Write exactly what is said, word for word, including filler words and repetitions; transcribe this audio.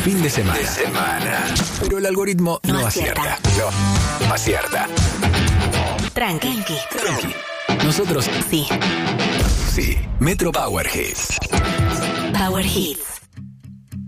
fin de semana. De semana. Pero el algoritmo no, No acierta. acierta. No, acierta. Tranqui. Tranqui. Nosotros Sí. sí. Metro Power Hits. Power Hits.